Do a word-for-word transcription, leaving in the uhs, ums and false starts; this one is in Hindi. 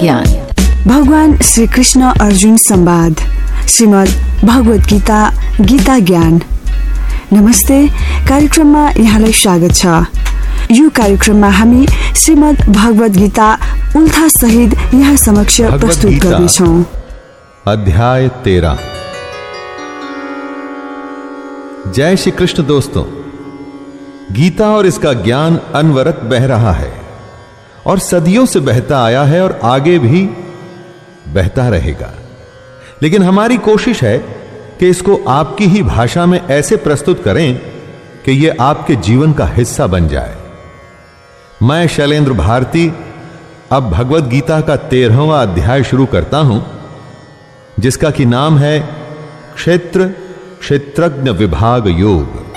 ज्ञान। भगवान श्री कृष्ण अर्जुन संवाद श्रीमद् भगवत गीता गीता ज्ञान। नमस्ते, कार्यक्रममा यहाँलाई स्वागत छ। यो कार्यक्रममा हामी श्रीमद् भगवत गीता उल्था सहित यहाँ समक्ष प्रस्तुत गर्दैछौँ। अध्याय तेरह। जय श्री कृष्ण दोस्तों, गीता और इसका ज्ञान अनवरत बह रहा है और सदियों से बहता आया है और आगे भी बहता रहेगा। लेकिन हमारी कोशिश है कि इसको आपकी ही भाषा में ऐसे प्रस्तुत करें कि यह आपके जीवन का हिस्सा बन जाए। मैं शैलेंद्र भारती अब भगवत गीता का तेरहवां अध्याय शुरू करता हूं, जिसका कि नाम है क्षेत्र क्षेत्रज्ञ विभाग योग।